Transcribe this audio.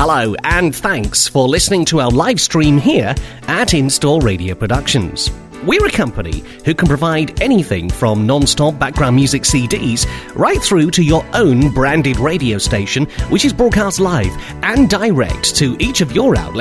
Hello, and thanks for listening to our live stream here at In-Store Radio Productions. We're a company who can provide anything from non-stop background music CDs right through to your own branded radio station, which is broadcast live and direct to each of your outlets